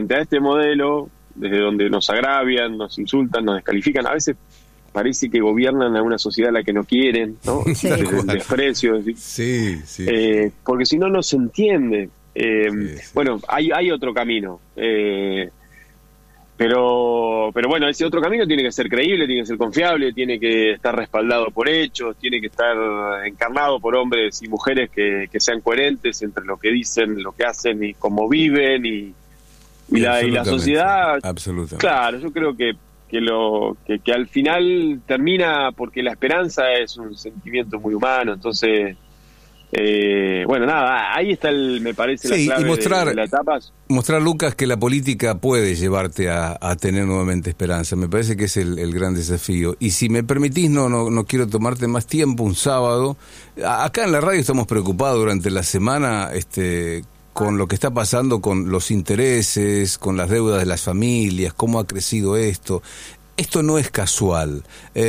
frente a este modelo, desde donde nos agravian, nos insultan, nos descalifican, a veces parece que gobiernan a una sociedad a la que no quieren, ¿no? Sí. Desde el desprecio. Sí, sí. Porque si no, no se entiende. Sí. Bueno, hay otro camino. Pero bueno, ese otro camino tiene que ser creíble, tiene que ser confiable, tiene que estar respaldado por hechos, tiene que estar encarnado por hombres y mujeres que sean coherentes entre lo que dicen, lo que hacen y cómo viven y la sociedad. Absolutamente. Claro, yo creo que al final termina, porque la esperanza es un sentimiento muy humano. Entonces, bueno, nada, ahí está me parece Sí, la clave y mostrar, de la etapa. Mostrar, Lucas, que la política puede llevarte a tener nuevamente esperanza. Me parece que es el gran desafío. Y si me permitís, no quiero tomarte más tiempo, un sábado. Acá en la radio estamos preocupados durante la semana con lo que está pasando con los intereses, con las deudas de las familias, cómo ha crecido esto. Esto no es casual.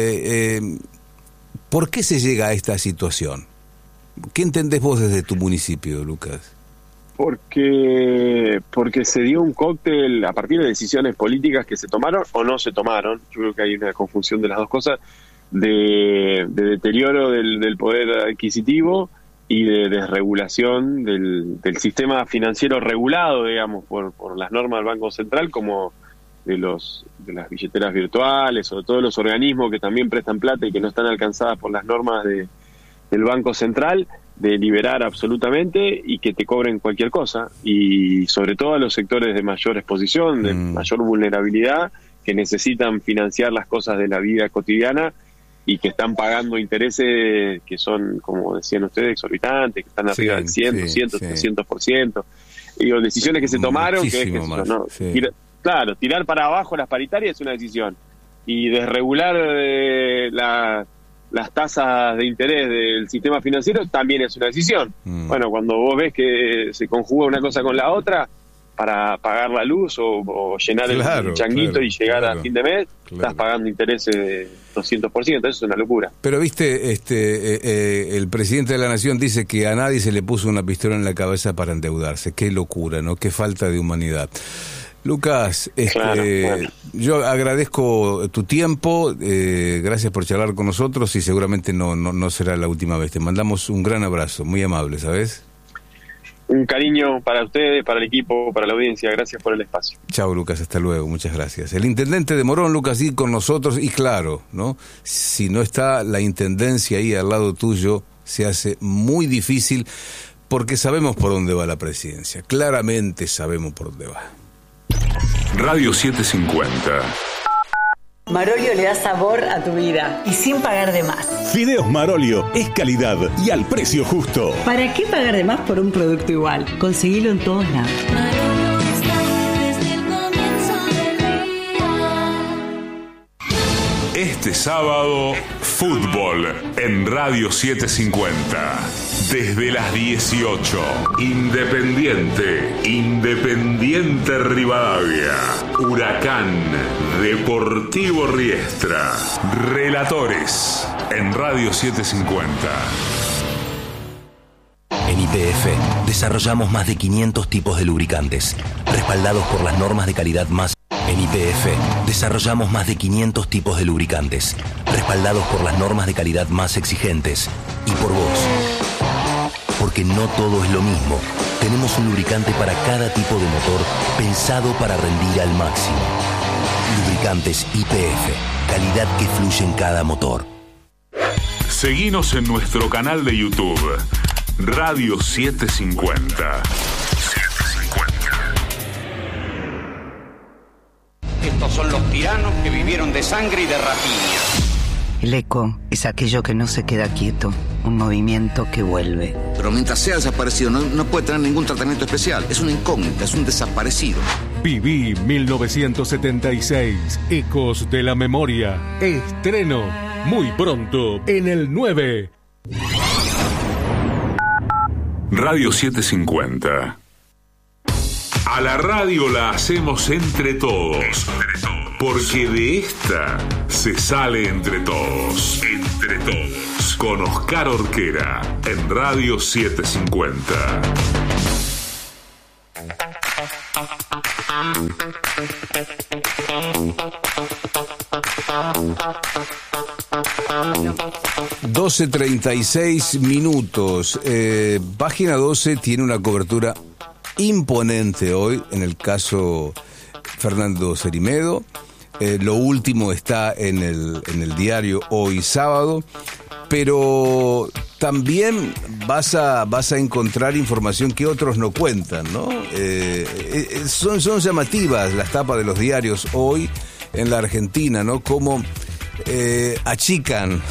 ¿Por qué se llega a esta situación? ¿Qué entendés vos desde tu municipio, Lucas? Porque se dio un cóctel a partir de decisiones políticas que se tomaron o no se tomaron. Yo creo que hay una confusión de las dos cosas, de deterioro del poder adquisitivo y de desregulación del sistema financiero regulado, digamos, por las normas del Banco Central, como de las billeteras virtuales o de todos los organismos que también prestan plata y que no están alcanzadas por las normas del Banco Central, de liberar absolutamente y que te cobren cualquier cosa, y sobre todo a los sectores de mayor exposición, de mayor vulnerabilidad, que necesitan financiar las cosas de la vida cotidiana y que están pagando intereses que son, como decían ustedes, exorbitantes, que están arriba del 100, 200, 300%. Y digo, decisiones que se tomaron, que es más, ¿no? sí. Claro, tirar para abajo las paritarias es una decisión, y desregular las tasas de interés del sistema financiero también es una decisión. Bueno, cuando vos ves que se conjuga una cosa con la otra para pagar la luz o llenar el changuito y llegar a fin de mes, estás pagando intereses de 200%, eso es una locura. Pero viste, el presidente de la Nación dice que a nadie se le puso una pistola en la cabeza para endeudarse. Qué locura, ¿no? Qué falta de humanidad. Lucas, bueno. Yo agradezco tu tiempo, gracias por charlar con nosotros, y seguramente no será la última vez. Te mandamos un gran abrazo, muy amable, ¿sabes? Un cariño para ustedes, para el equipo, para la audiencia. Gracias por el espacio. Chao, Lucas, hasta luego, muchas gracias. El intendente de Morón, Lucas Cid, con nosotros, y claro, ¿no? Si no está la intendencia ahí al lado tuyo, se hace muy difícil, porque sabemos por dónde va la presidencia, claramente sabemos por dónde va. Radio 750. Marolio le da sabor a tu vida y sin pagar de más. Fideos Marolio es calidad y al precio justo. ¿Para qué pagar de más por un producto igual? Conseguilo en todos lados. Marolio está desde el comienzo del día. Este sábado, fútbol en Radio 750. Desde las 18, Independiente Rivadavia, Huracán, Deportivo Riestra. Relatores en Radio 750. En YPF desarrollamos más de 500 tipos de lubricantes, respaldados por las normas de calidad más. En YPF desarrollamos más de 500 tipos de lubricantes, respaldados por las normas de calidad más exigentes. Y por vos. Porque no todo es lo mismo. Tenemos un lubricante para cada tipo de motor, pensado para rendir al máximo. Lubricantes YPF, calidad que fluye en cada motor. Seguinos en nuestro canal de YouTube, Radio 750. Estos son los tiranos que vivieron de sangre y de rapiña. El eco es aquello que no se queda quieto, un movimiento que vuelve. Pero mientras sea desaparecido no puede tener ningún tratamiento especial. Es una incógnita, es un desaparecido. Viví 1976, Ecos de la Memoria. Estreno muy pronto en el 9. Radio 750. A la radio la hacemos entre todos. Porque de esta se sale entre todos. Entre todos. Con Oscar Orquera en Radio 750. 12:36. Página 12 tiene una cobertura imponente hoy, en el caso Fernando Cerimedo. Lo último está en el diario Hoy Sábado, pero también vas a encontrar información que otros no cuentan, ¿no? Son llamativas las tapas de los diarios hoy en la Argentina, ¿no? Cómo achican,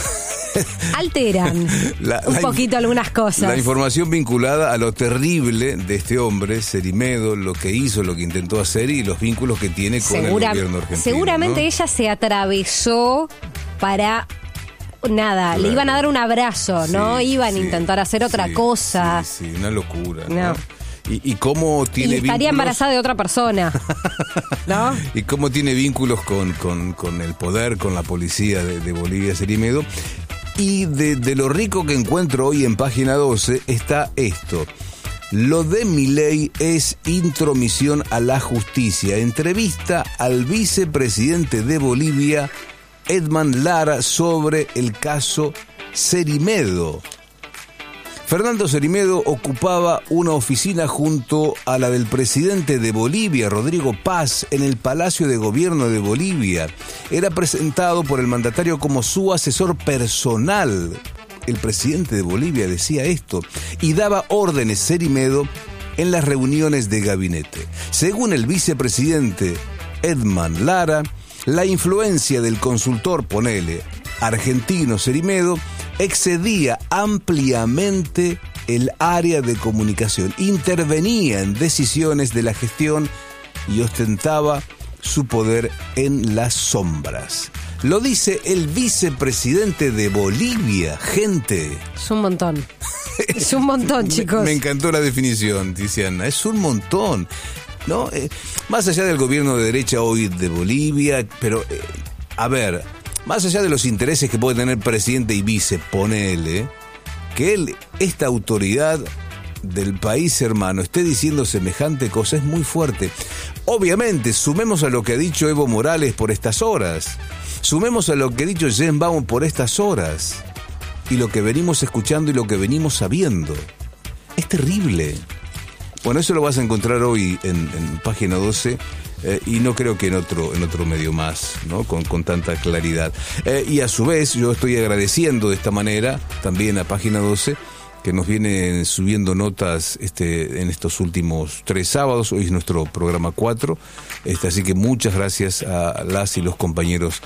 alteran un poquito algunas cosas. La información vinculada a lo terrible de este hombre, Cerimedo, lo que hizo, lo que intentó hacer y los vínculos que tiene con el gobierno argentino. Seguramente, ¿no? Ella se atravesó para nada, claro. Le iban a dar un abrazo, ¿no? Iban a intentar hacer otra cosa. Sí, una locura, ¿no? Y cómo tiene estaría vínculos... embarazada de otra persona, ¿no? Y cómo tiene vínculos con el poder, con la policía de Bolivia, Cerimedo. Y de lo rico que encuentro hoy en página 12 está esto. Lo de Milei es intromisión a la justicia. Entrevista al vicepresidente de Bolivia, Edman Lara, sobre el caso Cerimedo. Fernando Cerimedo ocupaba una oficina junto a la del presidente de Bolivia, Rodrigo Paz, en el Palacio de Gobierno de Bolivia. Era presentado por el mandatario como su asesor personal. El presidente de Bolivia decía esto y daba órdenes Cerimedo en las reuniones de gabinete. Según el vicepresidente Edman Lara, la influencia del consultor, ponele, argentino Cerimedo, excedía ampliamente el área de comunicación, intervenía en decisiones de la gestión y ostentaba su poder en las sombras. Lo dice el vicepresidente de Bolivia, gente. Es un montón. Es un montón, chicos. Me encantó la definición, Tiziana. Es un montón, ¿no? Más allá del gobierno de derecha hoy de Bolivia, pero, a ver... Más allá de los intereses que puede tener presidente y vice, ponele, que esta autoridad del país hermano esté diciendo semejante cosa es muy fuerte. Obviamente, sumemos a lo que ha dicho Evo Morales por estas horas, sumemos a lo que ha dicho Jen Baum por estas horas, y lo que venimos escuchando y lo que venimos sabiendo. Es terrible. Bueno, eso lo vas a encontrar hoy en página 12. Y no creo que en otro medio más, ¿no? Con tanta claridad. Y a su vez, yo estoy agradeciendo de esta manera también a página 12, que nos vienen subiendo notas en estos últimos 3 sábados. Hoy es nuestro programa 4. Así que muchas gracias a las y los compañeros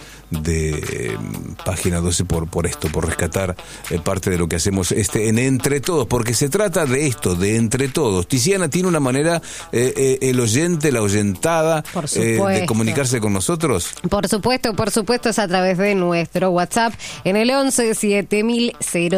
de página 12 por esto, por rescatar parte de lo que hacemos en Entre Todos, porque se trata de esto, de Entre Todos. Tiziana, ¿tiene una manera el oyente, la oyentada, de comunicarse con nosotros? Por supuesto, es a través de nuestro WhatsApp en el 11 7000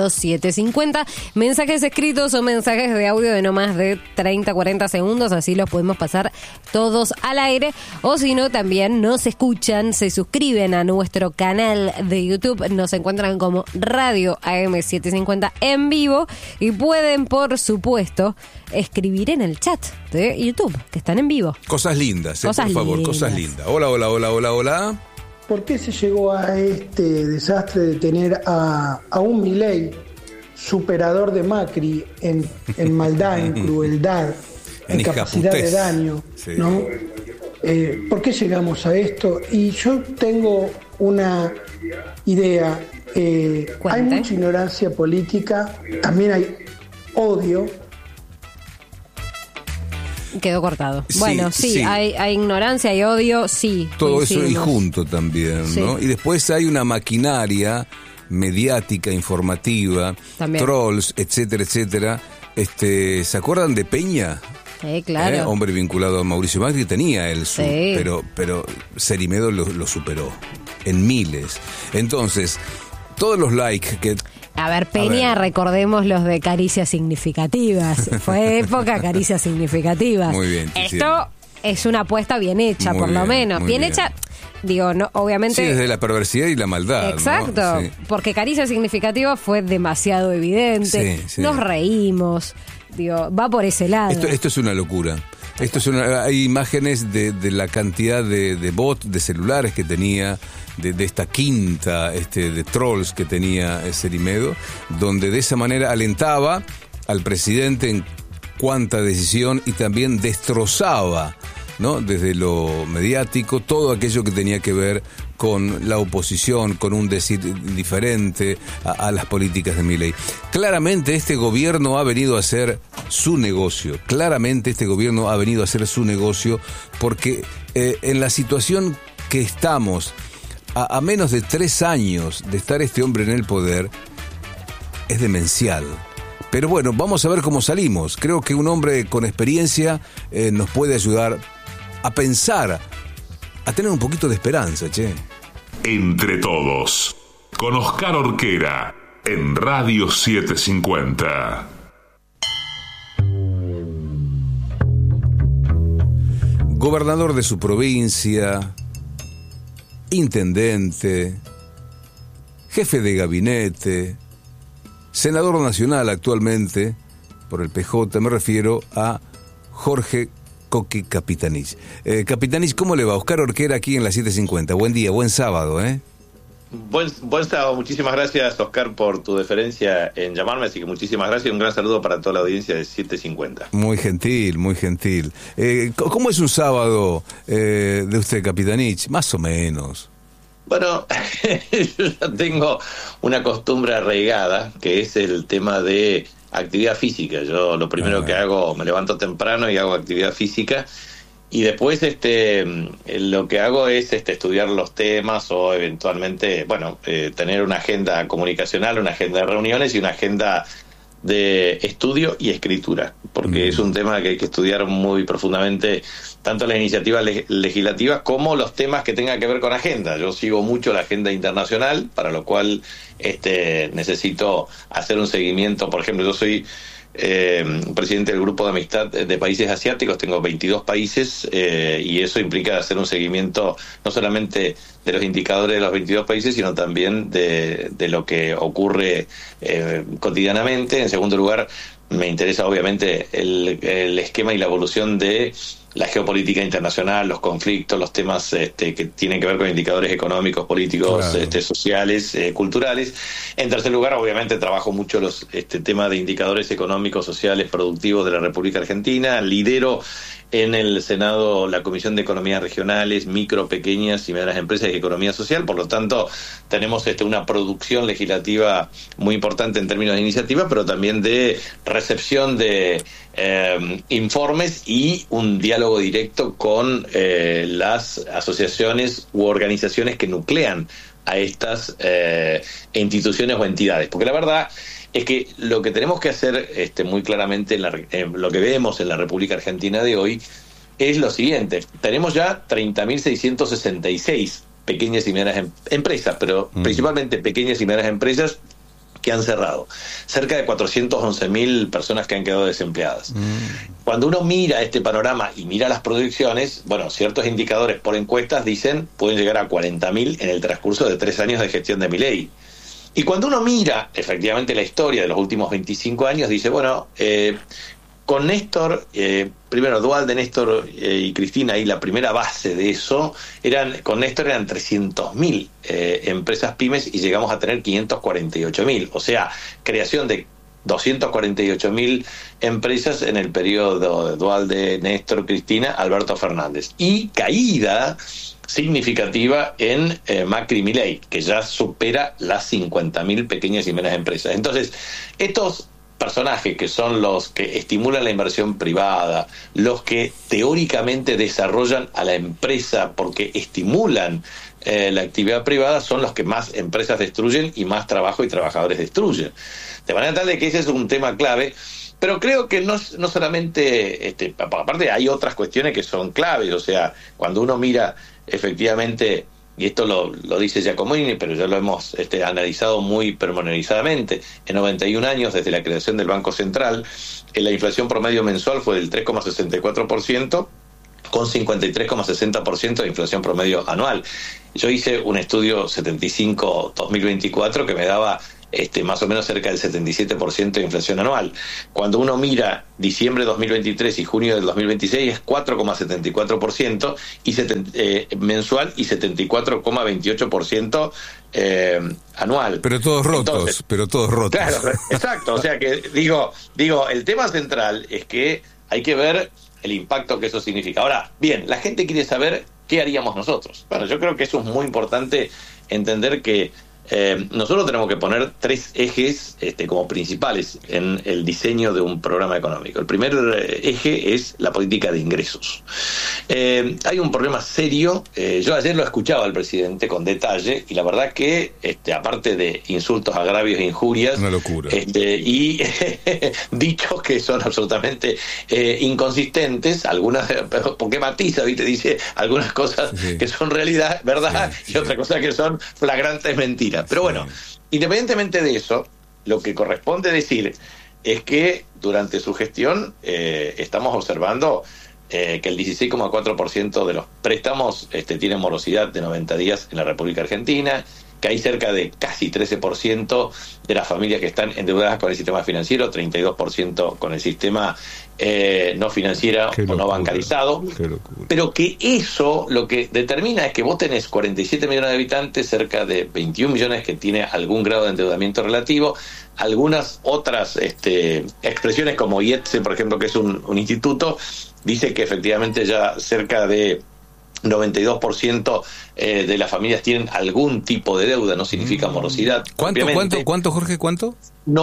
0750. Mensajes escritos o mensajes de audio de no más de 30-40 segundos, así los podemos pasar todos al aire. O si no, también nos escuchan, se suscriben a nuestro canal de YouTube, nos encuentran como Radio AM750 en vivo y pueden, por supuesto, escribir en el chat de YouTube, que están en vivo. Cosas lindas, por favor, cosas lindas. Hola. ¿Por qué se llegó a este desastre de tener a un Milei, superador de Macri, en maldad, en crueldad, en capacidad de daño, sí, ¿no? ¿Por qué llegamos a esto? Y yo tengo una idea. Hay mucha ignorancia política, también hay odio. Quedó cortado. Sí, bueno, sí. Hay ignorancia, hay odio, sí. Todo eso y junto también, sí, ¿no? Y después hay una maquinaria mediática, informativa, también, trolls, etcétera. ¿Se acuerdan de Peña? Sí, claro. Hombre vinculado a Mauricio Macri, tenía él su, sí, pero Cerimedo lo superó en miles. Entonces, todos los likes que... A ver, Peña, recordemos los de Caricias Significativas. Fue época Caricias Significativas. Muy bien. Esto es una apuesta bien hecha, por lo menos. Bien hecha, digo, no, obviamente... Sí, desde la perversidad y la maldad. Exacto, ¿no? Sí. Porque Caricias Significativas fue demasiado evidente. Sí. Nos reímos. Digo, va por ese lado. Esto es una locura. Hay imágenes de la cantidad de bots, de celulares que tenía, de esta quinta de trolls que tenía Cerimedo, donde de esa manera alentaba al presidente en cuanta decisión y también destrozaba, ¿no?, desde lo mediático, todo aquello que tenía que ver con la oposición, con un decir diferente a las políticas de Milei. Claramente este gobierno ha venido a hacer su negocio, porque en la situación que estamos, a menos de 3 años de estar este hombre en el poder, es demencial. Pero bueno, vamos a ver cómo salimos. Creo que un hombre con experiencia nos puede ayudar a pensar, a tener un poquito de esperanza, che. Entre Todos, con Oscar Orquera, en Radio 750. Gobernador de su provincia, intendente, jefe de gabinete, senador nacional actualmente por el PJ, me refiero a Jorge Coqui Capitanich. Capitanich, ¿cómo le va? Oscar Orquera aquí en la 750. Buen día, buen sábado, ¿eh? Buen sábado, muchísimas gracias, Oscar, por tu deferencia en llamarme, así que muchísimas gracias y un gran saludo para toda la audiencia de 750. Muy gentil, muy gentil. ¿Cómo es un sábado de usted, Capitanich? Más o menos. Bueno, yo tengo una costumbre arraigada, que es el tema de actividad física. Yo lo primero que hago, me levanto temprano y hago actividad física, y después lo que hago es estudiar los temas o eventualmente, tener una agenda comunicacional, una agenda de reuniones y una agenda de estudio y escritura, porque es un tema que hay que estudiar muy profundamente, tanto las iniciativas legislativas como los temas que tengan que ver con agenda. Yo sigo mucho la agenda internacional, para lo cual necesito hacer un seguimiento. Por ejemplo, yo soy presidente del Grupo de Amistad de Países Asiáticos, tengo 22 países y eso implica hacer un seguimiento no solamente de los indicadores de los 22 países, sino también de lo que ocurre cotidianamente. En segundo lugar, me interesa obviamente el esquema y la evolución de la geopolítica internacional, los conflictos, los temas que tienen que ver con indicadores económicos, políticos, claro, sociales, culturales. En tercer lugar, obviamente trabajo mucho los temas de indicadores económicos, sociales, productivos de la República Argentina. Lidero en el Senado la Comisión de Economías Regionales, Micro, Pequeñas y Medianas Empresas y Economía Social. Por lo tanto, tenemos una producción legislativa muy importante en términos de iniciativa, pero también de recepción de informes y un diálogo directo con las asociaciones u organizaciones que nuclean a estas instituciones o entidades. Porque la verdad es que lo que tenemos que hacer muy claramente en lo que vemos en la República Argentina de hoy es lo siguiente. Tenemos ya 30.666 pequeñas y medianas empresas, pero principalmente pequeñas y medianas empresas que han cerrado. Cerca de 411.000 personas que han quedado desempleadas. Cuando uno mira este panorama y mira las proyecciones, ciertos indicadores por encuestas dicen pueden llegar a 40.000 en el transcurso de 3 años de gestión de Milei. Y cuando uno mira efectivamente la historia de los últimos 25 años, dice, con Néstor, primero Duhalde, Néstor y Cristina, y la primera base de eso, con Néstor eran 300.000 empresas pymes y llegamos a tener 548.000. O sea, creación de 248.000 empresas en el periodo de Duhalde, Néstor, Cristina, Alberto Fernández. Y caída significativa en Macri y Milei, que ya supera las 50.000 pequeñas y medianas empresas. Entonces, estos personajes que son los que estimulan la inversión privada, los que teóricamente desarrollan a la empresa porque estimulan la actividad privada, son los que más empresas destruyen y más trabajo y trabajadores destruyen. De manera tal de que ese es un tema clave. Pero creo que no solamente, aparte hay otras cuestiones que son claves. O sea, cuando uno mira efectivamente, y esto lo dice Giacomini, pero ya lo hemos analizado muy pormenorizadamente, en 91 años desde la creación del Banco Central, la inflación promedio mensual fue del 3,64%, con 53,60% de inflación promedio anual. Yo hice un estudio 75-2024 que me daba más o menos cerca del 77% de inflación anual. Cuando uno mira diciembre de 2023 y junio del 2026 es 4,74% mensual y 74,28% anual. Pero todos rotos, Entonces, Claro, exacto. O sea que digo, el tema central es que hay que ver el impacto que eso significa. Ahora, bien, la gente quiere saber qué haríamos nosotros. Bueno, yo creo que eso es muy importante entender que nosotros tenemos que poner 3 ejes como principales en el diseño de un programa económico. El primer eje es la política de ingresos. Hay un problema serio. Yo ayer lo escuchaba al presidente con detalle y la verdad que aparte de insultos, agravios e injurias, una locura, y dichos que son absolutamente inconsistentes, algunas porque matiza, ¿viste? Dice algunas cosas que son realidad, verdad, y otra cosa que son flagrantes mentiras. Pero bueno, independientemente de eso, lo que corresponde decir es que durante su gestión estamos observando que el 16,4% de los préstamos tienen morosidad de 90 días en la República Argentina, que hay cerca de casi 13% de las familias que están endeudadas con el sistema financiero, 32% con el sistema no financiero o no bancarizado, pero que eso lo que determina es que vos tenés 47 millones de habitantes, cerca de 21 millones que tiene algún grado de endeudamiento relativo, algunas otras expresiones como IETSE, por ejemplo, que es un instituto, dice que efectivamente ya cerca de 92% de las familias tienen algún tipo de deuda, no significa morosidad. ¿Cuánto, Jorge? ¿Cuánto?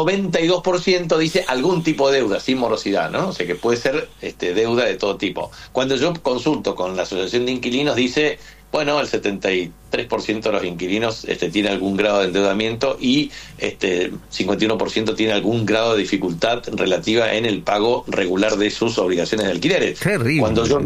92% dice algún tipo de deuda, sin morosidad, ¿no? O sea que puede ser deuda de todo tipo. Cuando yo consulto con la Asociación de Inquilinos, dice, bueno, el 73% de los inquilinos tiene algún grado de endeudamiento y 51% tiene algún grado de dificultad relativa en el pago regular de sus obligaciones de alquileres. Terrible. Cuando yo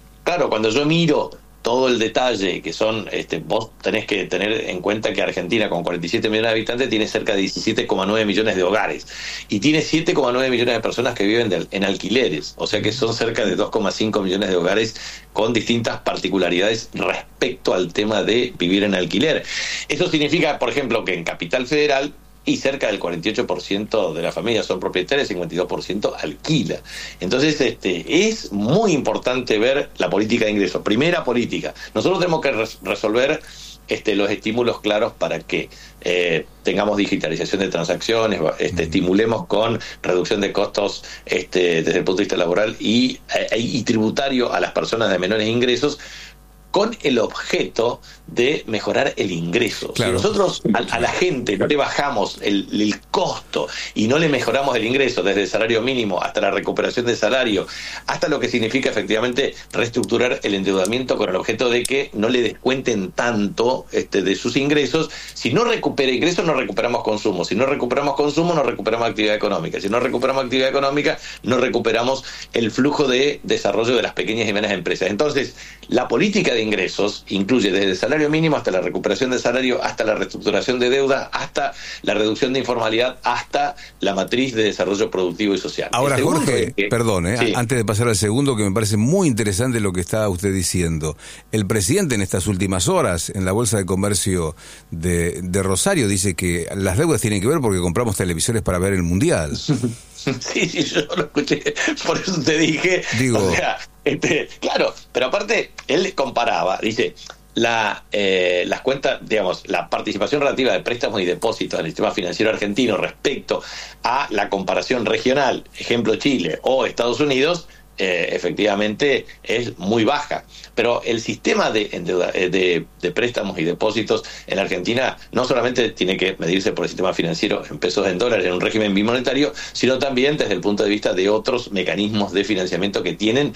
miro todo el detalle que son, vos tenés que tener en cuenta que Argentina, con 47 millones de habitantes, tiene cerca de 17,9 millones de hogares y tiene 7,9 millones de personas que viven en alquileres, o sea que son cerca de 2,5 millones de hogares con distintas particularidades respecto al tema de vivir en alquiler. Eso significa, por ejemplo, que en Capital Federal y cerca del 48% de las familias son propietarias, 52% alquila. Entonces, es muy importante ver la política de ingresos. Primera política. Nosotros tenemos que resolver los estímulos claros para que tengamos digitalización de transacciones, estimulemos con reducción de costos desde el punto de vista laboral y tributario a las personas de menores ingresos, con el objeto de mejorar el ingreso. Claro. Si nosotros a la gente no le bajamos el costo y no le mejoramos el ingreso desde el salario mínimo hasta la recuperación del salario, hasta lo que significa efectivamente reestructurar el endeudamiento con el objeto de que no le descuenten tanto de sus ingresos, si no recupera ingresos no recuperamos consumo, si no recuperamos consumo no recuperamos actividad económica, si no recuperamos actividad económica no recuperamos el flujo de desarrollo de las pequeñas y medianas empresas. Entonces, la política de ingresos incluye desde el salario mínimo hasta la recuperación del salario, hasta la reestructuración de deuda, hasta la reducción de informalidad, hasta la matriz de desarrollo productivo y social. Ahora, Jorge, perdón, sí, antes de pasar al segundo, que me parece muy interesante lo que está usted diciendo. El presidente en estas últimas horas, en la Bolsa de Comercio de Rosario, dice que las deudas tienen que ver porque compramos televisores para ver el Mundial. Sí, yo lo escuché, por eso te dije, o sea, claro, pero aparte, él comparaba, dice, las cuentas, digamos, la participación relativa de préstamos y depósitos en el sistema financiero argentino respecto a la comparación regional, ejemplo Chile o Estados Unidos, efectivamente es muy baja, pero el sistema de préstamos y depósitos en la Argentina no solamente tiene que medirse por el sistema financiero en pesos, en dólares, en un régimen bimonetario, sino también desde el punto de vista de otros mecanismos de financiamiento que tienen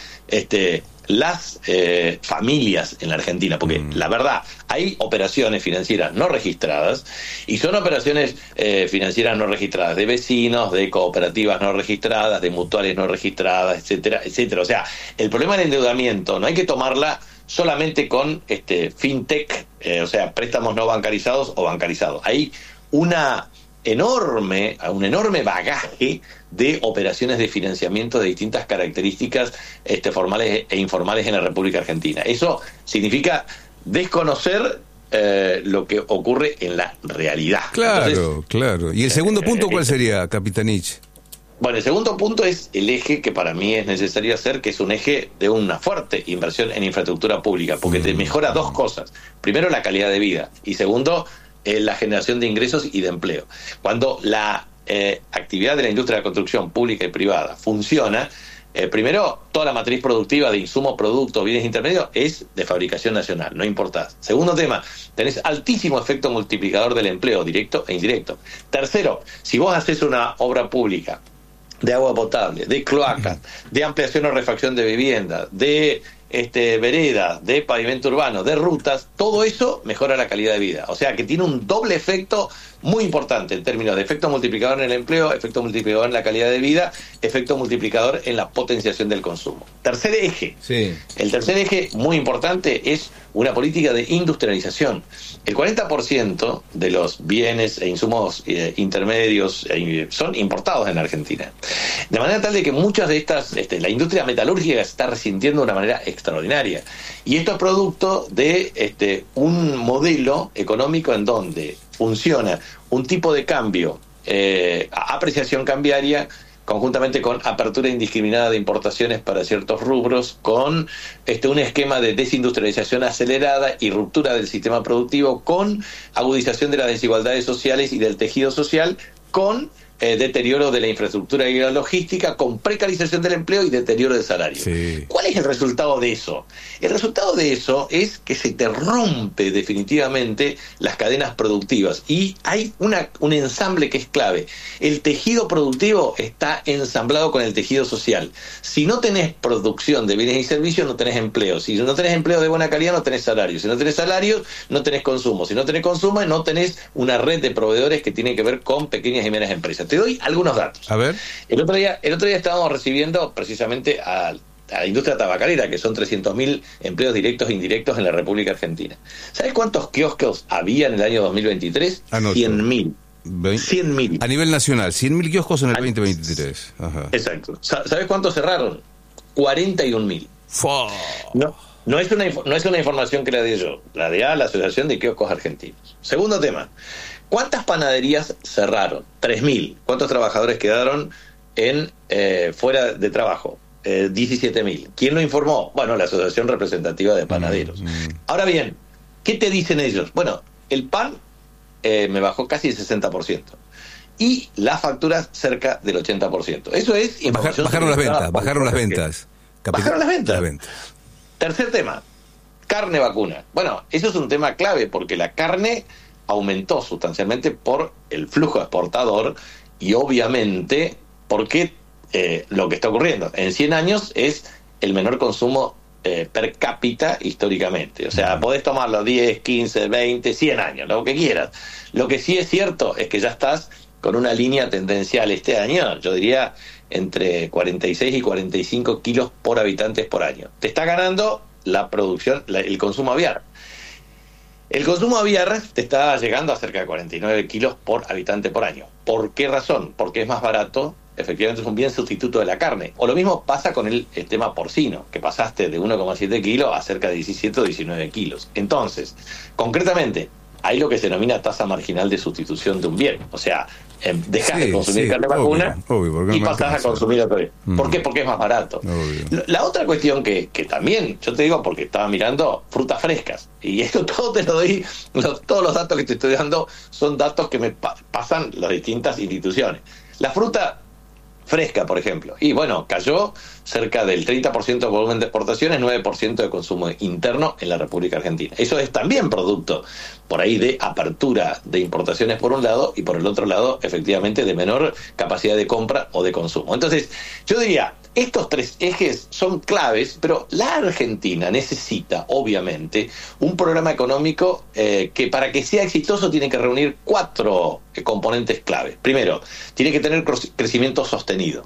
las familias en la Argentina, porque la verdad, hay operaciones financieras no registradas y son operaciones financieras no registradas de vecinos, de cooperativas no registradas, de mutuales no registradas, etcétera, etcétera. O sea, el problema del endeudamiento no hay que tomarla solamente con fintech, o sea, préstamos no bancarizados o bancarizados. Hay un enorme bagaje de operaciones de financiamiento de distintas características formales e informales en la República Argentina. Eso significa desconocer lo que ocurre en la realidad. Claro, Entonces, claro. ¿Y el segundo punto cuál sería, Capitanich? Bueno, el segundo punto es el eje que para mí es necesario hacer, que es un eje de una fuerte inversión en infraestructura pública, porque te mejora dos cosas. Primero, la calidad de vida, y segundo, la generación de ingresos y de empleo. Cuando la actividad de la industria de la construcción pública y privada funciona, primero, toda la matriz productiva de insumos, productos, bienes intermedios es de fabricación nacional, no importás. Segundo tema, tenés altísimo efecto multiplicador del empleo, directo e indirecto. Tercero, si vos haces una obra pública de agua potable, de cloacas, de ampliación o refacción de viviendas, de veredas, de pavimento urbano, de rutas, todo eso mejora la calidad de vida. O sea que tiene un doble efecto muy importante en términos de efecto multiplicador en el empleo, efecto multiplicador en la calidad de vida, efecto multiplicador en la potenciación del consumo. Tercer eje. Sí. El tercer eje muy importante es una política de industrialización. El 40% de los bienes e insumos intermedios son importados en Argentina. De manera tal de que muchas de estas, la industria metalúrgica se está resintiendo de una manera extraordinaria. Y esto es producto de un modelo económico en donde funciona un tipo de cambio, apreciación cambiaria, conjuntamente con apertura indiscriminada de importaciones para ciertos rubros, con un esquema de desindustrialización acelerada y ruptura del sistema productivo, con agudización de las desigualdades sociales y del tejido social, con deterioro de la infraestructura y la logística, con precarización del empleo y deterioro de salarios. Sí. ¿Cuál es el resultado de eso? El resultado de eso es que se te rompe definitivamente las cadenas productivas y hay un ensamble que es clave. El tejido productivo está ensamblado con el tejido social. Si no tenés producción de bienes y servicios, no tenés empleo. Si no tenés empleo de buena calidad, no tenés salarios. Si no tenés salarios, no tenés consumo. Si no tenés consumo, no tenés una red de proveedores que tiene que ver con pequeñas y medianas empresas. Te doy algunos datos. A ver. El otro día estábamos recibiendo precisamente a la industria tabacalera, que son 300.000 empleos directos e indirectos en la República Argentina. ¿Sabes cuántos kioscos había en el año 2023? 100.000. 100.000. A nivel nacional, 100.000 kioscos en el 2023. Ajá. Exacto. ¿Sabes cuántos cerraron? 41.000. No es una información que la di yo, la de la Asociación de Kioscos Argentinos. Segundo tema. ¿Cuántas panaderías cerraron? 3.000. ¿Cuántos trabajadores quedaron fuera de trabajo? 17.000. ¿Quién lo informó? Bueno, la Asociación Representativa de Panaderos. Ahora bien, ¿qué te dicen ellos? Bueno, el pan me bajó casi el 60%. Y las facturas cerca del 80%. Eso es información. Bajaron las ventas. Bajaron las ventas. Tercer tema, carne vacuna. Bueno, eso es un tema clave porque la carne aumentó sustancialmente por el flujo exportador y obviamente porque lo que está ocurriendo en 100 años es el menor consumo per cápita históricamente. O sea, podés tomarlo 10, 15, 20, 100 años, lo que quieras. Lo que sí es cierto es que ya estás con una línea tendencial este año, yo diría entre 46 y 45 kilos por habitantes por año. Te está ganando la producción, el consumo aviar. El consumo aviar te está llegando a cerca de 49 kilos por habitante por año. ¿Por qué razón? Porque es más barato, efectivamente es un bien sustituto de la carne. O lo mismo pasa con el tema porcino, que pasaste de 1,7 kilos a cerca de 17 o 19 kilos. Entonces, concretamente, hay lo que se denomina tasa marginal de sustitución de un bien. O sea, dejas de consumir carne vacuna y pasás a consumir otro bien. ¿Por qué? Porque es más barato. La otra cuestión que también, yo te digo porque estaba mirando frutas frescas, y esto todo te lo doy, todos los datos que te estoy dando son datos que me pasan las distintas instituciones. La fruta fresca, por ejemplo, y bueno, cayó cerca del 30% de volumen de exportaciones, 9% de consumo interno en la República Argentina. Eso es también producto, por ahí, de apertura de importaciones por un lado, y por el otro lado, efectivamente, de menor capacidad de compra o de consumo. Entonces, yo diría, estos tres ejes son claves, pero la Argentina necesita, obviamente, un programa económico que para que sea exitoso tiene que reunir 4 componentes claves. Primero, tiene que tener crecimiento sostenido.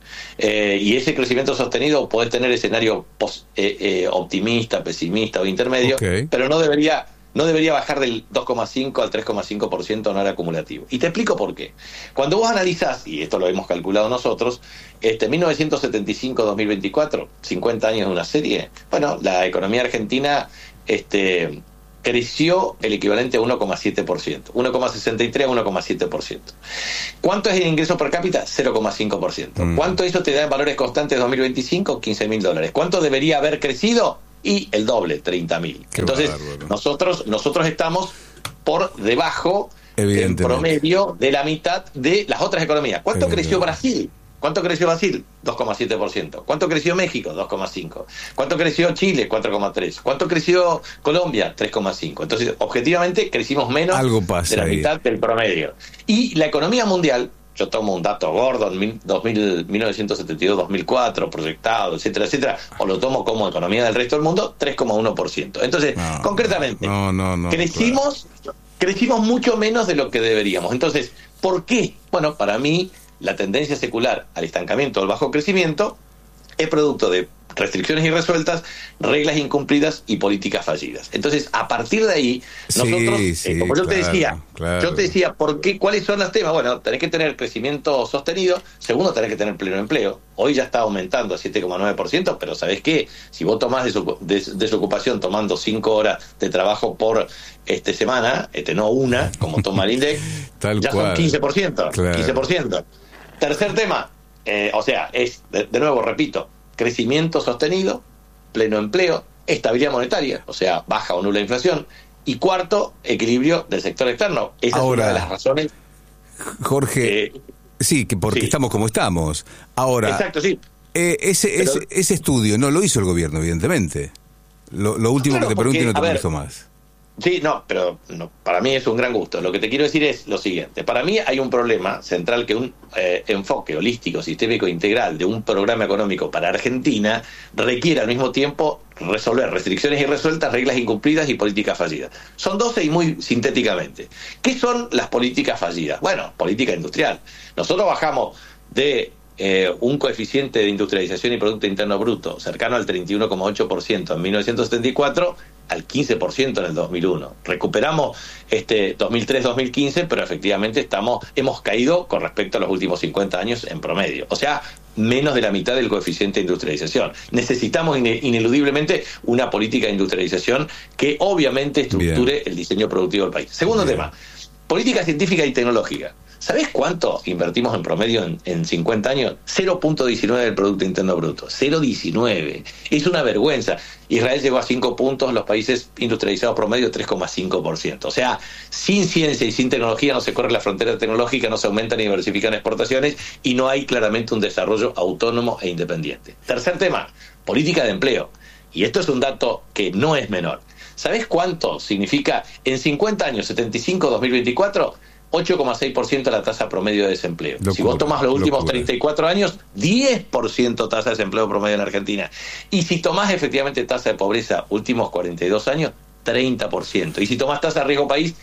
Y ese crecimiento sostenido puede tener escenario optimista, pesimista o intermedio, pero no debería bajar del 2,5 al 3,5% anual acumulativo. Y te explico por qué. Cuando vos analizás, y esto lo hemos calculado nosotros, 1975-2024, 50 años de una serie, bueno, la economía argentina creció el equivalente a 1,7%, 1,63 a 1,7%. ¿Cuánto es el ingreso per cápita? 0,5%. ¿Cuánto eso te da en valores constantes 2025? $15.000. ¿Cuánto debería haber crecido? Y el doble, 30.000. Entonces, nosotros estamos por debajo en promedio de la mitad de las otras economías. ¿Cuánto creció Brasil? 2,7%. ¿Cuánto creció México? 2,5%. ¿Cuánto creció Chile? 4,3%. ¿Cuánto creció Colombia? 3,5%. Entonces, objetivamente, crecimos menos de la mitad del promedio. Y la economía mundial, yo tomo un dato gordo, 1972-2004, proyectado, etcétera, etcétera, o lo tomo como economía del resto del mundo, 3,1%. Entonces, concretamente, crecimos mucho menos de lo que deberíamos. Entonces, ¿por qué? Bueno, para mí, la tendencia secular al estancamiento o al bajo crecimiento es producto de restricciones irresueltas, reglas incumplidas y políticas fallidas. Entonces, a partir de ahí, nosotros, como yo te decía, ¿por qué? ¿Cuáles son los temas? Bueno, tenés que tener crecimiento sostenido. Segundo, tenés que tener pleno empleo. Hoy ya está aumentando a 7,9%, pero ¿sabés qué? Si vos tomás desocupación tomando 5 horas de trabajo por semana, no una, como toma el INDEC, ya son 15%. 15%. Tercer tema, es, de nuevo, repito, crecimiento sostenido, pleno empleo, estabilidad monetaria, o sea, baja o nula inflación, y cuarto, equilibrio del sector externo. Esa es una de las razones. Jorge, porque estamos como estamos. Ahora, exacto, sí. Ese estudio no lo hizo el gobierno, evidentemente. Lo último que te pregunto y no te molesto más. Sí, pero para mí es un gran gusto. Lo que te quiero decir es lo siguiente. Para mí hay un problema central que un enfoque holístico, sistémico, integral de un programa económico para Argentina requiere al mismo tiempo resolver restricciones irresueltas, reglas incumplidas y políticas fallidas. Son 12 y muy sintéticamente. ¿Qué son las políticas fallidas? Bueno, política industrial. Nosotros bajamos de un coeficiente de industrialización y Producto Interno Bruto cercano al 31,8% en 1974 al 15% en el 2001. Recuperamos 2003-2015, pero efectivamente hemos caído con respecto a los últimos 50 años en promedio. O sea, menos de la mitad del coeficiente de industrialización. Necesitamos ineludiblemente una política de industrialización que obviamente estructure el diseño productivo del país. Segundo tema, política científica y tecnológica. ¿Sabés cuánto invertimos en promedio en 50 años? 0,19 del Producto Interno Bruto. 0,19. Es una vergüenza. Israel llegó a 5 puntos, los países industrializados promedio 3,5%. O sea, sin ciencia y sin tecnología no se corre la frontera tecnológica, no se aumentan ni diversifican exportaciones y no hay claramente un desarrollo autónomo e independiente. Tercer tema, política de empleo. Y esto es un dato que no es menor. ¿Sabés cuánto significa en 50 años, 75-2024? 8,6% la tasa promedio de desempleo. Si vos tomás los últimos 34 años, 10% tasa de desempleo promedio en Argentina. Y si tomás efectivamente tasa de pobreza últimos 42 años, 30%. Y si tomás tasa de riesgo país,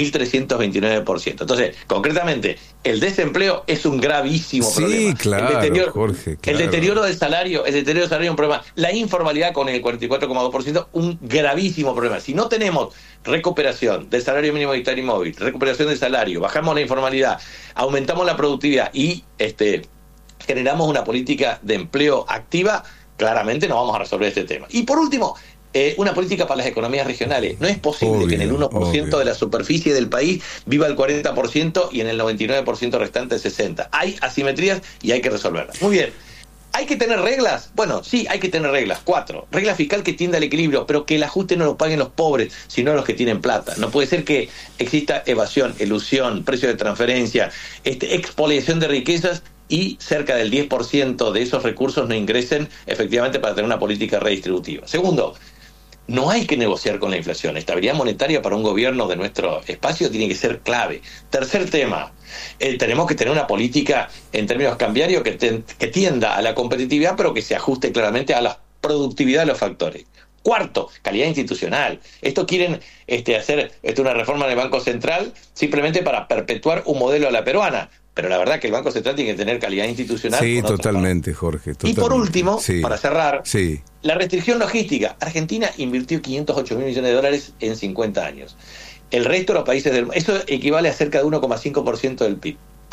1.329%. Entonces, concretamente, el desempleo es un gravísimo problema. Claro, Jorge, el deterioro del salario, es un problema. La informalidad con el 44,2%, un gravísimo problema. Si no tenemos recuperación del salario mínimo vital y móvil, recuperación del salario, bajamos la informalidad, aumentamos la productividad y generamos una política de empleo activa, claramente no vamos a resolver este tema. Y por último, una política para las economías regionales. No es posible que en el 1% de la superficie del país viva el 40% y en el 99% restante el 60%. Hay asimetrías y hay que resolverlas. Muy bien. ¿Hay que tener reglas? Bueno, sí, hay que tener reglas. 4. Regla fiscal que tienda al equilibrio, pero que el ajuste no lo paguen los pobres, sino los que tienen plata. No puede ser que exista evasión, elusión, precio de transferencia, expoliación de riquezas y cerca del 10% de esos recursos no ingresen efectivamente para tener una política redistributiva. Segundo, no hay que negociar con la inflación. Estabilidad monetaria para un gobierno de nuestro espacio tiene que ser clave. Tercer tema, tenemos que tener una política en términos cambiarios que tienda a la competitividad, pero que se ajuste claramente a la productividad de los factores. Cuarto, calidad institucional. Esto quieren hacer una reforma del Banco Central simplemente para perpetuar un modelo a la peruana. Pero la verdad que el Banco Central tiene que tener calidad institucional. Sí, totalmente, Jorge. Totalmente. Y por último, para cerrar, la restricción logística. Argentina invirtió 508 mil millones de dólares en 50 años. El resto de los países eso equivale a cerca de 1,5% del PIB.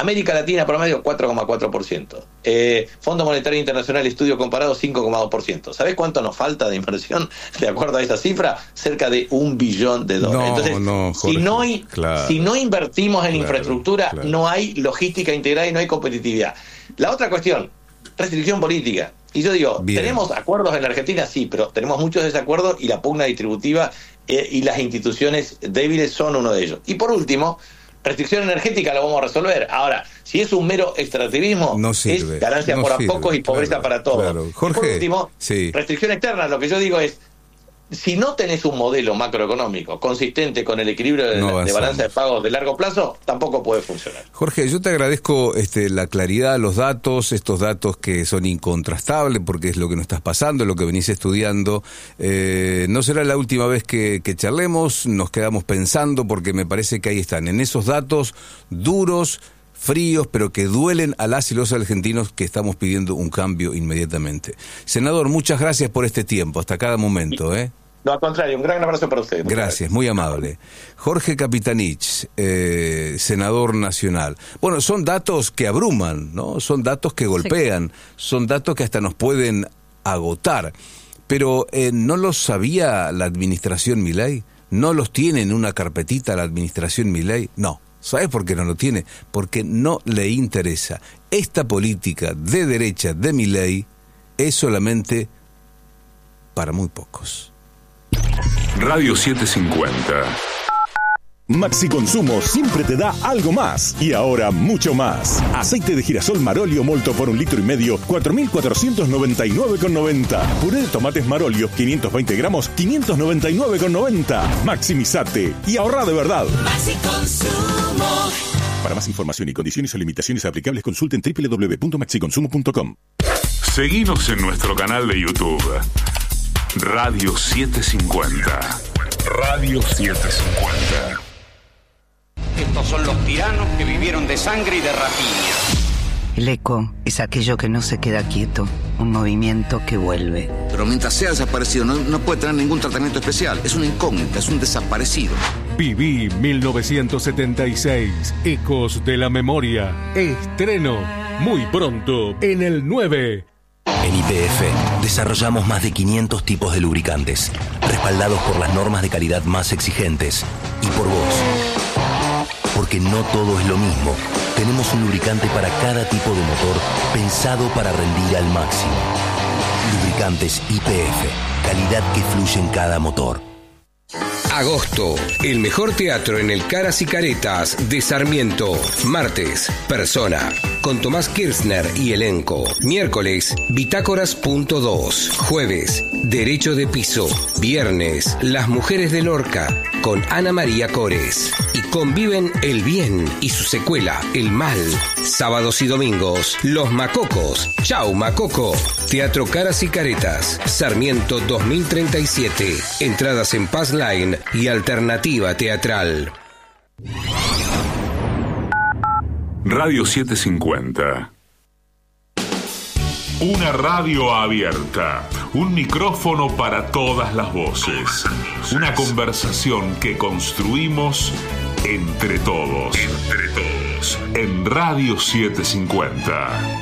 América Latina promedio 4,4%. Fondo Monetario Internacional Estudio Comparado 5,2%. ¿Sabés cuánto nos falta de inversión de acuerdo a esa cifra? Cerca de $1 billón. Entonces, Jorge, si no invertimos en infraestructura, no hay logística integrada y no hay competitividad. La otra cuestión, restricción política. Y yo digo, ¿tenemos acuerdos en la Argentina? Sí, pero tenemos muchos desacuerdos y la pugna distributiva y las instituciones débiles son uno de ellos. Y por último, restricción energética lo vamos a resolver. Ahora, si es un mero extractivismo, es ganancia por a pocos y pobreza para todos. Claro. Jorge, y por último, restricción externa. Lo que yo digo es, si no tenés un modelo macroeconómico consistente con el equilibrio de balanza de pagos de largo plazo, tampoco puede funcionar. Jorge, yo te agradezco la claridad, los datos, estos datos que son incontrastables, porque es lo que nos estás pasando, lo que venís estudiando. No será la última vez que charlemos, nos quedamos pensando, porque me parece que ahí están, en esos datos duros, fríos, pero que duelen a las y los argentinos que estamos pidiendo un cambio inmediatamente. Senador, muchas gracias por este tiempo, hasta cada momento, No, al contrario, un gran abrazo para ustedes. Gracias, muy amable. Jorge Capitanich, senador nacional. Bueno, son datos que abruman, ¿no? Son datos que golpean, son datos que hasta nos pueden agotar. Pero ¿no los sabía la administración Milei? ¿No los tiene en una carpetita la administración Milei? No. ¿Sabes por qué no lo tiene? Porque no le interesa. Esta política de derecha de Milei es solamente para muy pocos. Radio 750. Maxi Consumo siempre te da algo más. Y ahora mucho más. Aceite de girasol Marolio Molto por 1,5 litros, 4.499,90. Puré de tomates Marolio, 520 gramos, 599,90. Maximizate y ahorra de verdad. Maxi Consumo. Para más información y condiciones o limitaciones aplicables, consulten www.maxiconsumo.com. Seguinos en nuestro canal de YouTube. Radio 750. Radio 750. Estos son los tiranos que vivieron de sangre y de rapiña. El eco es aquello que no se queda quieto, un movimiento que vuelve. Pero mientras sea desaparecido, no puede tener ningún tratamiento especial. Es una incógnita, es un desaparecido. Viví 1976, Ecos de la Memoria. Estreno muy pronto en el 9. En YPF desarrollamos más de 500 tipos de lubricantes, respaldados por las normas de calidad más exigentes y por vos. Porque no todo es lo mismo. Tenemos un lubricante para cada tipo de motor pensado para rendir al máximo. Lubricantes YPF, calidad que fluye en cada motor. Agosto, el mejor teatro en el Caras y Caretas de Sarmiento. Martes, Persona, con Tomás Kirchner y elenco. Miércoles, Bitácoras.2. Jueves, Derecho de Piso. Viernes, Las Mujeres de Lorca, con Ana María Cores. Y conviven el bien y su secuela, el mal. Sábados y domingos, Los Macocos. Chau, Macoco. Teatro Caras y Caretas, Sarmiento 2037. Entradas en Paz Line y Alternativa Teatral. Radio 750. Una radio abierta, un micrófono para todas las voces, una conversación que construimos entre todos, en Radio 750.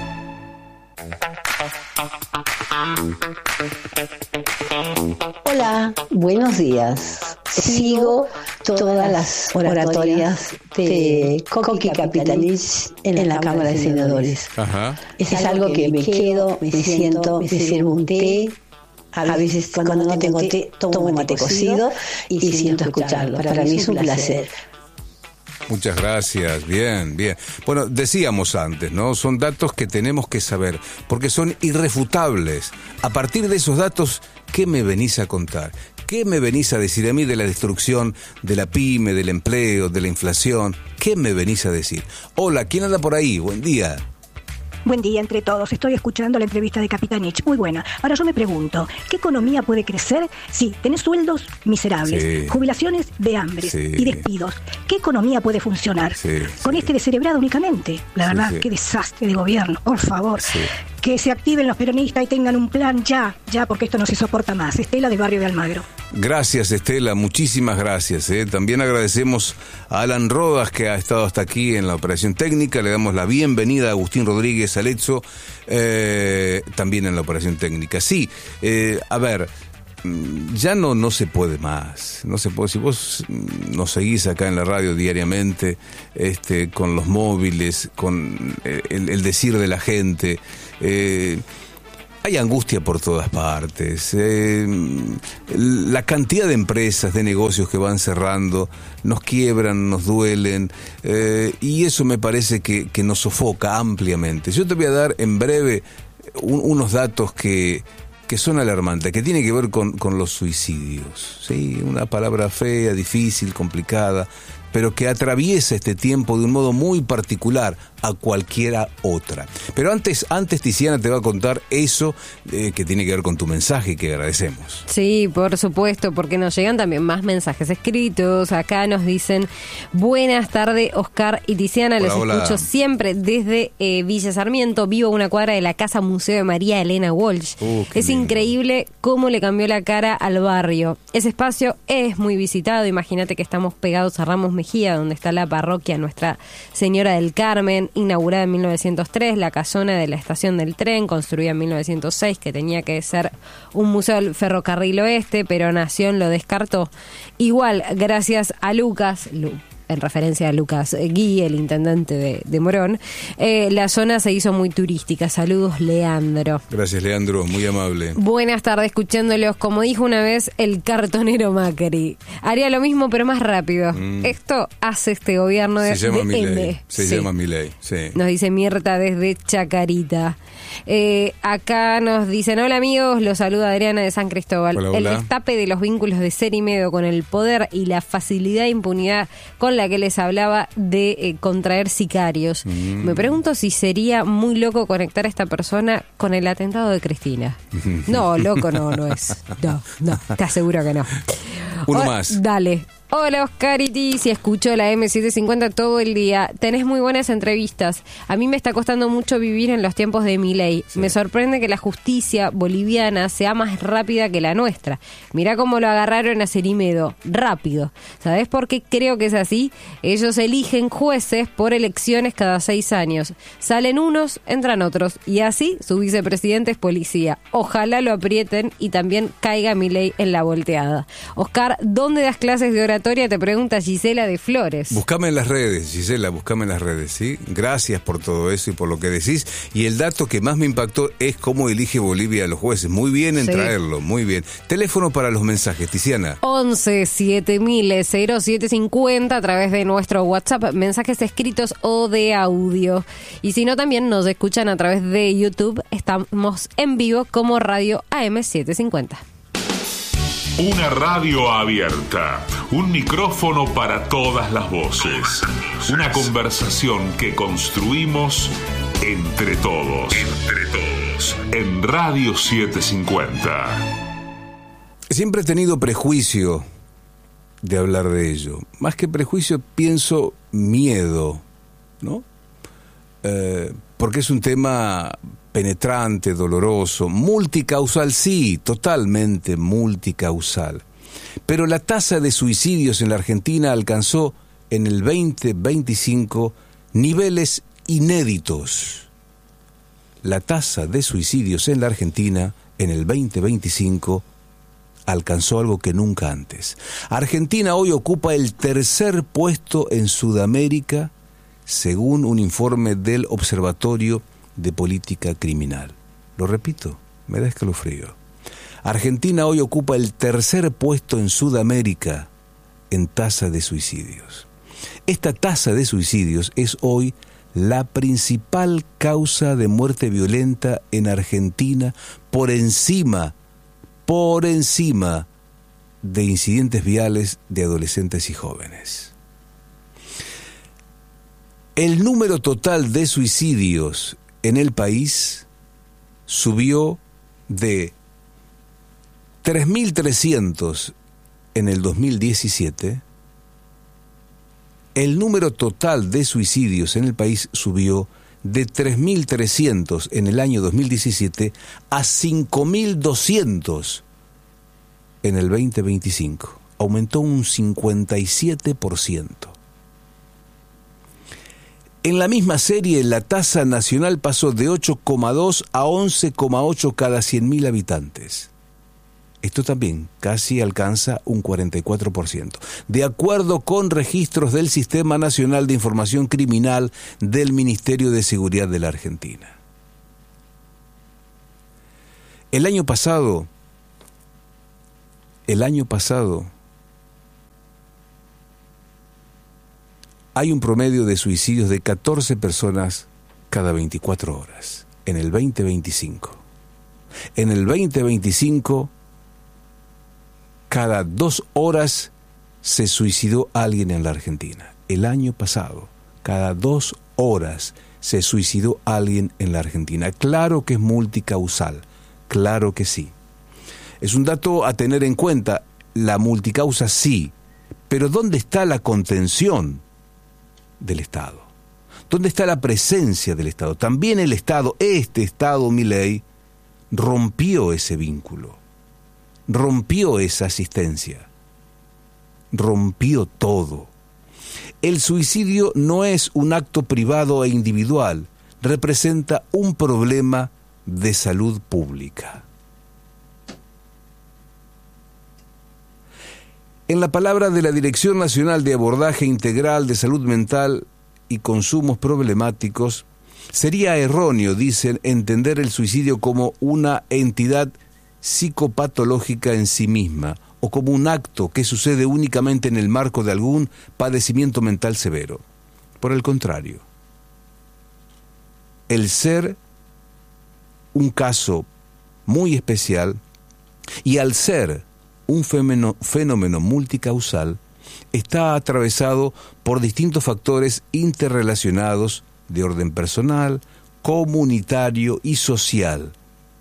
Hola, buenos días. Sigo todas las oratorias de Coqui Capitanich en la Cámara de Senadores. Ajá. Es algo que me quedo, me siento, me sirvo un té. A veces cuando no tengo té, tomo un mate cocido y siento escucharlo. Para mí es un placer. Muchas gracias, bien, bien. Bueno, decíamos antes, ¿no? Son datos que tenemos que saber, porque son irrefutables. A partir de esos datos, ¿qué me venís a contar? ¿Qué me venís a decir a mí de la destrucción de la pyme, del empleo, de la inflación? ¿Qué me venís a decir? Hola, ¿quién anda por ahí? Buen día. Buen día entre todos. Estoy escuchando la entrevista de Capitanich. Muy buena. Ahora yo me pregunto, ¿qué economía puede crecer si tenés sueldos miserables, jubilaciones de hambre y despidos? ¿Qué economía puede funcionar con este descerebrado únicamente? La verdad, qué desastre de gobierno, por favor. que se activen los peronistas y tengan un plan ya, porque esto no se soporta más. Estela, del barrio de Almagro. Gracias, Estela, muchísimas gracias. También agradecemos a Alan Rodas, que ha estado hasta aquí en la operación técnica. Le damos la bienvenida a Agustín Rodríguez Aletzo, también en la operación técnica. Sí, a ver, ya no se puede más. No se puede. Si vos nos seguís acá en la radio diariamente, con los móviles, con el decir de la gente, hay angustia por todas partes. La cantidad de empresas, de negocios que van cerrando, nos quiebran, nos duelen, y eso me parece que nos sofoca ampliamente. Yo te voy a dar en breve unos datos que son alarmantes, que tienen que ver con los suicidios. ¿Sí? Una palabra fea, difícil, complicada, pero que atraviesa este tiempo de un modo muy particular a cualquiera otra. Pero antes Tiziana te va a contar eso que tiene que ver con tu mensaje, que agradecemos. Sí, por supuesto, porque nos llegan también más mensajes escritos. Acá nos dicen: buenas tardes, Oscar y Tiziana, los escucho siempre desde Villa Sarmiento, vivo a una cuadra de la Casa Museo de María Elena Walsh. Es lindo. Increíble cómo le cambió la cara al barrio. Ese espacio es muy visitado, imagínate que estamos pegados a Ramos Mejía, donde está la parroquia Nuestra Señora del Carmen, inaugurada en 1903, la casona de la estación del tren, construida en 1906, que tenía que ser un museo del ferrocarril oeste, pero Nación lo descartó. Igual, gracias a Lucas, en referencia a Lucas Gui, el intendente de Morón, la zona se hizo muy turística. Saludos, Leandro. Gracias, Leandro, muy amable. Buenas tardes, escuchándolos. Como dijo una vez el cartonero Macri, haría lo mismo pero más rápido. Esto hace este gobierno de M. Se llama Milei, sí. Nos dice Mirta desde Chacarita. Acá nos dicen: hola amigos, los saluda Adriana de San Cristóbal. Hola, hola. El destape de los vínculos de Cerimedo con el poder y la facilidad e impunidad con la que les hablaba de contraer sicarios. Me pregunto si sería muy loco conectar a esta persona con el atentado de Cristina. No, loco no es. No, te aseguro que no. Uno más. Dale. Hola Oscar y Tizi, escucho la M750 todo el día. Tenés muy buenas entrevistas. A mí me está costando mucho vivir en los tiempos de Milei. Sí. Me sorprende que la justicia boliviana sea más rápida que la nuestra. Mirá cómo lo agarraron a Cerimedo. Rápido. ¿Sabés por qué creo que es así? Ellos eligen jueces por elecciones cada 6 años. Salen unos, entran otros. Y así su vicepresidente es policía. Ojalá lo aprieten y también caiga Milei en la volteada. Oscar, ¿dónde das clases de oratoria? Te pregunta Gisela de Flores. Buscame en las redes, Gisela, buscame en las redes, ¿sí? Gracias por todo eso y por lo que decís. Y el dato que más me impactó es cómo elige Bolivia a los jueces. Muy bien en traerlo, muy bien. Teléfono para los mensajes, Tiziana. 11 7000 0750 a través de nuestro WhatsApp, mensajes escritos o de audio. Y si no, también nos escuchan a través de YouTube. Estamos en vivo como Radio AM750. Una radio abierta, un micrófono para todas las voces, una conversación que construimos entre todos, en Radio 750. Siempre he tenido prejuicio de hablar de ello. Más que prejuicio, pienso miedo, ¿no? Porque es un tema penetrante, doloroso, multicausal, sí, totalmente multicausal. Pero la tasa de suicidios en la Argentina alcanzó en el 2025 niveles inéditos. La tasa de suicidios en la Argentina en el 2025 alcanzó algo que nunca antes. Argentina hoy ocupa el 3er puesto en Sudamérica, según un informe del Observatorio de Política Criminal. Lo repito, me da escalofrío. Argentina hoy ocupa el 3er puesto en Sudamérica en tasa de suicidios. Esta tasa de suicidios es hoy la principal causa de muerte violenta en Argentina, por encima de incidentes viales de adolescentes y jóvenes. El número total de suicidios en el país subió de 3.300 en el 2017. El número total de suicidios en el país subió de 3.300 en el año 2017 a 5.200 en el 2025. Aumentó un 57%. En la misma serie, la tasa nacional pasó de 8,2 a 11,8 cada 100.000 habitantes. Esto también casi alcanza un 44%, de acuerdo con registros del Sistema Nacional de Información Criminal del Ministerio de Seguridad de la Argentina. El año pasado, hay un promedio de suicidios de 14 personas cada 24 horas, en el 2025. En el 2025, cada 2 horas se suicidó alguien en la Argentina. El año pasado, cada 2 horas se suicidó alguien en la Argentina. Claro que es multicausal, claro que sí. Es un dato a tener en cuenta, la multicausa sí, pero ¿dónde está la contención del Estado? ¿Dónde está la presencia del Estado? También el Estado, este Estado Milei, rompió ese vínculo, rompió esa asistencia, rompió todo. El suicidio no es un acto privado e individual, representa un problema de salud pública. En la palabra de la Dirección Nacional de Abordaje Integral de Salud Mental y Consumos Problemáticos, sería erróneo, dicen, entender el suicidio como una entidad psicopatológica en sí misma o como un acto que sucede únicamente en el marco de algún padecimiento mental severo. Por el contrario, el ser un caso muy especial y al ser un fenómeno multicausal, está atravesado por distintos factores interrelacionados de orden personal, comunitario y social.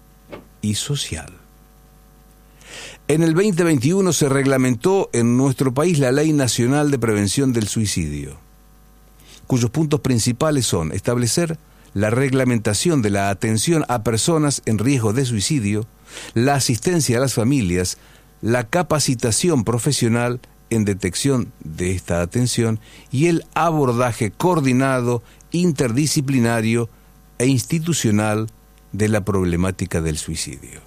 En el 2021 se reglamentó en nuestro país la Ley Nacional de Prevención del Suicidio, cuyos puntos principales son establecer la reglamentación de la atención a personas en riesgo de suicidio, la asistencia a las familias, la capacitación profesional en detección de esta atención y el abordaje coordinado, interdisciplinario e institucional de la problemática del suicidio.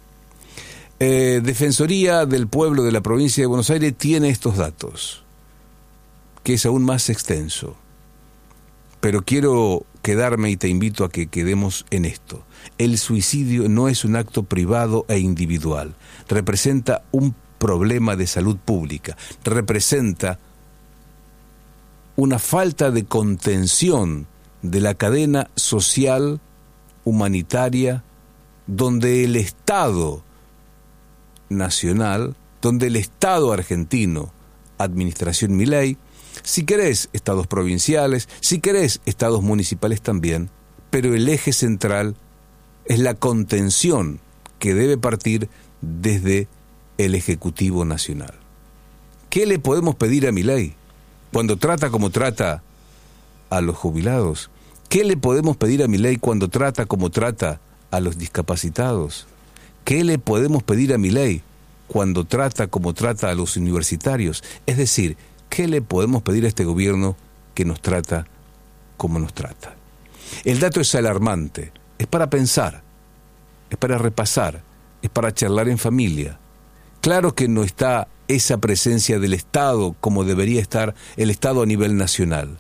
Defensoría del Pueblo de la Provincia de Buenos Aires tiene estos datos, que es aún más extenso, pero quiero quedarme y te invito a que quedemos en esto. El suicidio no es un acto privado e individual, representa un problema de salud pública, representa una falta de contención de la cadena social, humanitaria, donde el Estado nacional, donde el Estado argentino, administración Milei, si querés estados provinciales, si querés estados municipales también, pero el eje central es la contención que debe partir desde el Ejecutivo Nacional. ¿Qué le podemos pedir a Milei cuando trata como trata a los jubilados? ¿Qué le podemos pedir a Milei cuando trata como trata a los discapacitados? ¿Qué le podemos pedir a Milei cuando trata como trata a los universitarios? Es decir, ¿qué le podemos pedir a este gobierno que nos trata como nos trata? El dato es alarmante, es para pensar, es para repasar, es para charlar en familia. Claro que no está esa presencia del Estado como debería estar el Estado a nivel nacional.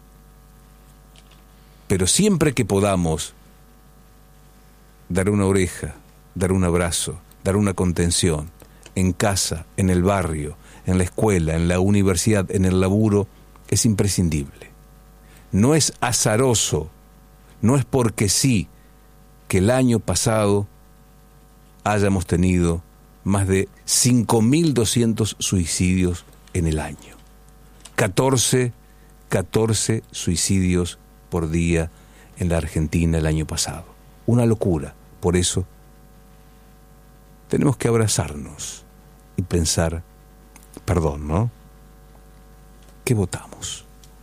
Pero siempre que podamos dar una oreja, dar un abrazo, dar una contención, en casa, en el barrio, en la escuela, en la universidad, en el laburo, es imprescindible. No es azaroso, no es porque sí que el año pasado hayamos tenido más de 5.200 suicidios en el año. 14 suicidios por día en la Argentina el año pasado. Una locura. Por eso tenemos que abrazarnos y pensar, perdón, ¿no? ¿Qué votamos?